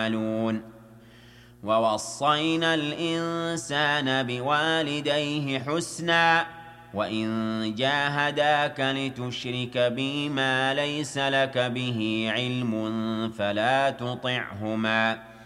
يعملون. ووصينا الإنسان بوالديه حسنا وإن جاهداك لتشرك بي ما ليس لك به علم فلا تطعهما